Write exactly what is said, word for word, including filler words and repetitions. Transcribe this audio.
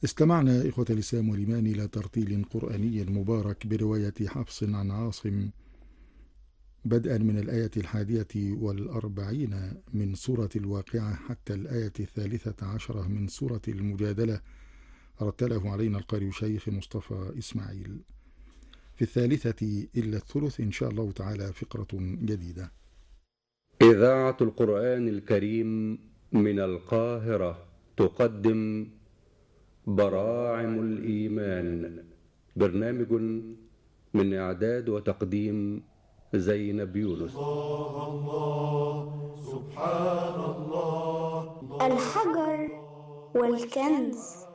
استمعنا إخوة الإسلام والإيمان إلى ترتيل قرآني مبارك برواية حفص عن عاصم، بدءا من الآية الحادية والأربعين من سورة الواقعة حتى الآية الثالثة عشرة من سورة المجادلة. رتله علينا القارئ شيخ مصطفى إسماعيل. في الثالثة إلا الثلث إن شاء الله تعالى فقرة جديدة. إذاعة القرآن الكريم من القاهرة تقدم براعم الإيمان، برنامج من إعداد وتقديم زينب يونس. الله الله سبحان الله. الحجر والكنز.